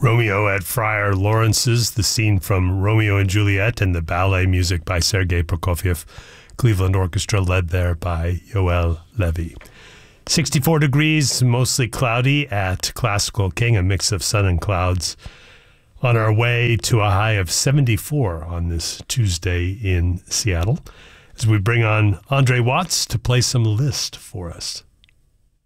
Romeo at Friar Lawrence's, the scene from Romeo and Juliet, and the ballet music by Sergei Prokofiev. Cleveland Orchestra led there by Yoel Levy. 64 degrees, mostly cloudy at Classical King, a mix of sun and clouds. On our way to a high of 74 on this Tuesday in Seattle, as we bring on Andre Watts to play some Liszt for us.